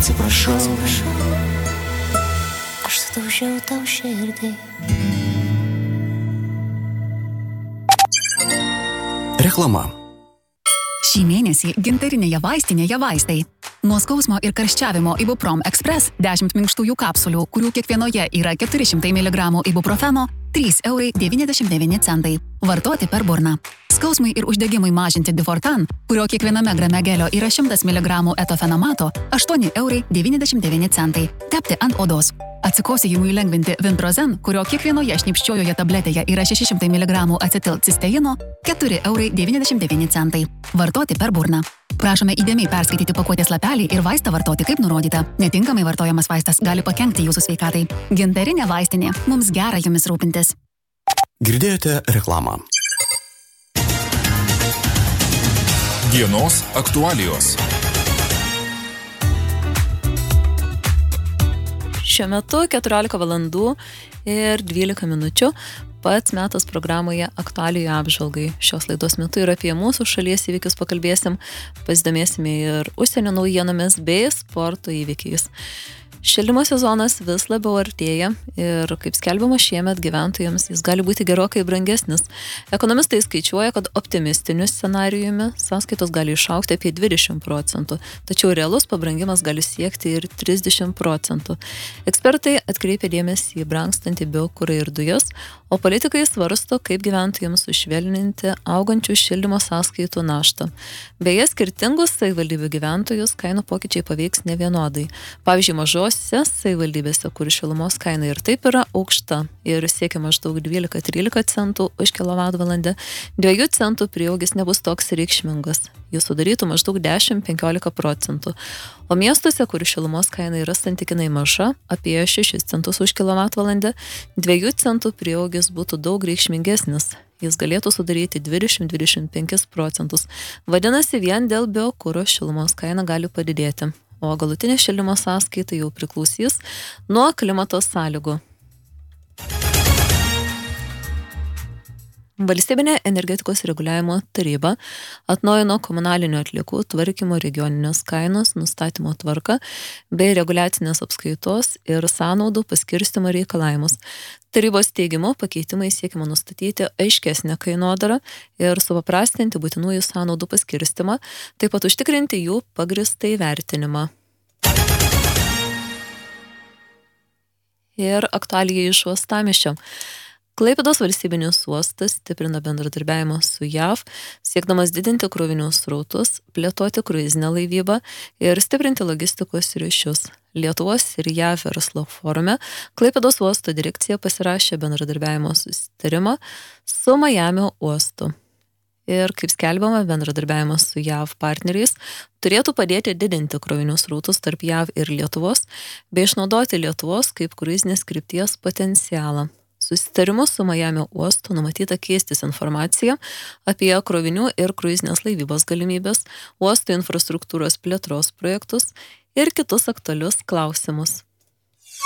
atsiprašau, aš sudaužiau tau širdį. Reklama. Šį mėnesį gintarinėje vaistinėje vaistai. Nuo skausmo ir karščiavimo Ibuprom Express 10 minkštųjų kapsulių, kurių kiekvienoje yra 400 mg ibuprofeno, 3,99 €. Vartoti per burną. Skausmui ir uždegimui mažinti Difortan, kurio kiekviename grame gelio yra 100 mg etofenamato, 8,99 €. Tepti ant odos. Atsikosėjimui lengvinti Vintrozen, kurio kiekvienoje šnipščiojoje tabletėje yra 600 mg acetilcisteino, 4,99 €. Vartoti per burną. Prašome įdėmiai perskaityti pakuotės lapelį ir vaistą vartoti kaip nurodyta. Netinkamai vartojamas vaistas gali pakenkti jūsų sveikatai. Gintarinė vaistinė. Mums gera jumis rūpintis. Girdėjote reklamą. Dienos aktualijos. Šiuo metu 14 valandų ir 12 minučių. Pats metas programoje aktualijų apžvalgai. Šios laidos metu ir apie mūsų šalies įvykius pakalbėsim, pasidomėsime ir užsienio naujienomis bei sporto įvykiais. Šildymo sezonas vis labiau artėja ir, kaip skelbiama šiemet gyventojams, jis gali būti gerokai brangesnis. Ekonomistai skaičiuoja, kad optimistiniu scenarijumi sąskaitos gali išaugti apie 20%, tačiau realus pabrangimas gali siekti ir 30%. Ekspertai atkreipia dėmesį į brangstantį biokurą ir dujas, o politikai svarsto, kaip gyventojams sušvelninti augančių šildymo sąskaitų naštą. Beje, skirtingus savivaldybių gyventojus kainų pokyčiai paveiks nevienodai. Pavyzdžiui, mažose savivaldybėse, kur šilumos kaina ir taip yra aukšta ir siekia maždaug 12-13 centų už kilovatvalandę, 2 centų prieaugis nebus toks reikšmingas. Jis sudarytų maždaug 10-15%. O miestuose, kur šilumos kaina yra santykinai maža, apie 6 centus už kilovatvalandę, 2 centų prieaugis būtų daug reikšmingesnis. Jis galėtų sudaryti 20-25%. Vadinasi, vien dėl biokuro šilumos kaina gali padidėti, o galutinė šildymo sąskaita jau priklausys nuo klimato sąlygų. Valstybinė energetikos reguliavimo taryba atnaujino komunalinių atliekų tvarkymo regioninės kainos nustatymo tvarką bei reguliacinės apskaitos ir sąnaudų paskirstymo reikalavimus. Tarybos teigimu pakeitimai siekiama nustatyti aiškesnę kainodarą ir supaprastinti būtinųjų sąnaudų paskirstymą, taip pat užtikrinti jų pagrįstą įvertinimą. Ir aktualija iš uostamiesčio. Klaipėdos valstybinis uostas stiprina bendradarbiavimą su JAV, siekdamas didinti krovinių srautus, plėtoti kruizinę laivybą ir stiprinti logistikos ryšius. Lietuvos ir JAV verslo forume Klaipėdos uosto direkcija pasirašė bendradarbiavimo susitarimą su Majamio uostu. Ir, kaip skelbiama, bendradarbiavimas su JAV partneriais turėtų padėti didinti krovinių srautus tarp JAV ir Lietuvos, bei išnaudoti Lietuvos kaip kruizinės krypties potencialą. Susitarimus su Majamio uostu numatyta keistis informacija apie krovinių ir kruizinės laivybos galimybės, uosto infrastruktūros plėtros projektus ir kitus aktualius klausimus.